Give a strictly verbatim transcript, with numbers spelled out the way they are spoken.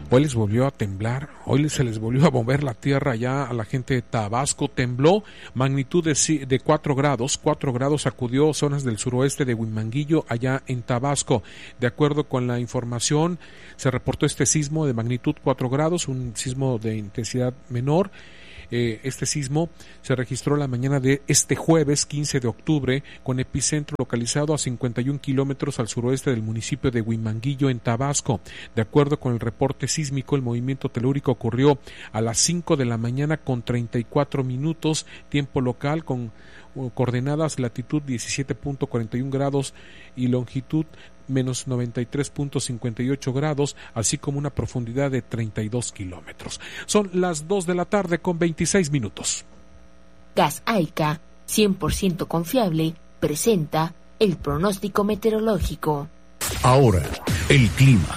Hoy les volvió a temblar, hoy se les volvió a mover la tierra ya a la gente de Tabasco. Tembló, magnitud de, de cuatro grados, cuatro grados sacudió zonas del suroeste de Huimanguillo, allá en Tabasco. De acuerdo con la información, se reportó este sismo de magnitud cuatro grados, un sismo de intensidad menor. Eh, este sismo se registró la mañana de este jueves quince de octubre con epicentro localizado a cincuenta y un kilómetros al suroeste del municipio de Huimanguillo en Tabasco. De acuerdo con el reporte sísmico, el movimiento telúrico ocurrió a las cinco de la mañana con treinta y cuatro minutos, tiempo local, con uh, coordenadas latitud diecisiete punto cuarenta y un grados y longitud menos noventa y tres punto cincuenta y ocho grados, así como una profundidad de treinta y dos kilómetros. Son las dos de la tarde con veintiséis minutos. Gas Aica, cien por ciento confiable, presenta el pronóstico meteorológico. Ahora, el clima.